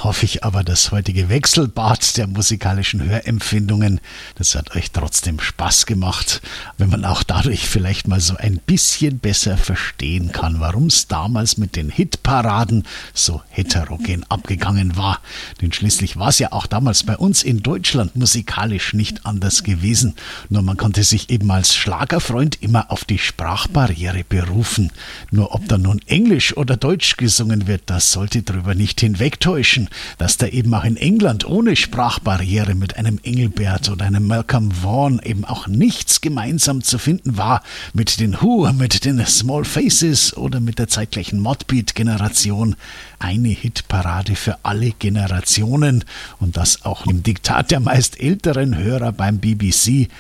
hoffe ich aber, das heutige Wechselbad der musikalischen Hörempfindungen, das hat euch trotzdem Spaß gemacht, wenn man auch dadurch vielleicht mal so ein bisschen besser verstehen kann, warum es damals mit den Hitparaden so heterogen abgegangen war. Denn schließlich war es ja auch damals bei uns in Deutschland musikalisch nicht anders gewesen. Nur man konnte sich eben als Schlagerfreund immer auf die Sprachbarriere berufen. Nur ob da nun Englisch oder Deutsch gesungen wird, das sollte drüber nicht hinwegtäuschen, dass da eben auch in England ohne Sprachbarriere mit einem Engelbert oder einem Malcolm Vaughan eben auch nichts gemeinsam zu finden war mit den Who, mit den Small Faces oder mit der zeitgleichen Modbeat-Generation. Eine Hitparade für alle Generationen und das auch im Diktat der meist älteren Hörer beim BBC.